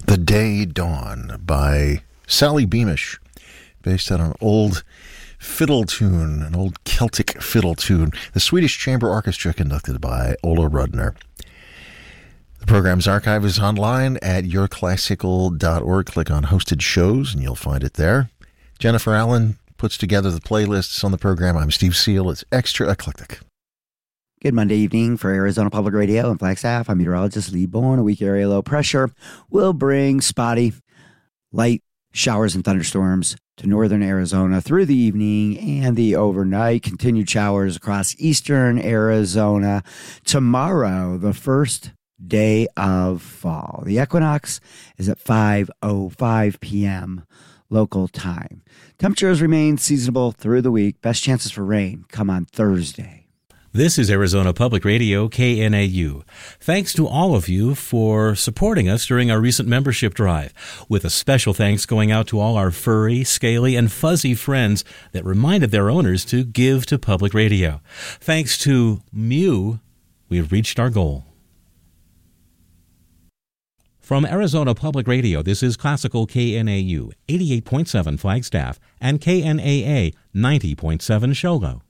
The Day Dawn by Sally Beamish, based on an old fiddle tune, an old Celtic fiddle tune. The Swedish Chamber Orchestra conducted by Ola Rudner. The program's archive is online at yourclassical.org. Click on hosted shows and you'll find it there. Jennifer Allen puts together the playlists on the program. I'm Steve Seal. It's extra eclectic. Good Monday evening for Arizona Public Radio and Flagstaff. I'm meteorologist Lee Bourne. A weak area low pressure will bring spotty, light showers and thunderstorms to northern Arizona through the evening and the overnight. Continued showers across eastern Arizona. Tomorrow, the first day of fall. The equinox is at 5:05 p.m. local time. Temperatures remain seasonable through the week. Best chances for rain come on Thursday. This is Arizona Public Radio, KNAU. Thanks to all of you for supporting us during our recent membership drive, with a special thanks going out to all our furry, scaly, and fuzzy friends that reminded their owners to give to public radio. Thanks to Mew, we've reached our goal. From Arizona Public Radio, this is Classical KNAU, 88.7 Flagstaff, and KNAA, 90.7 Shogo.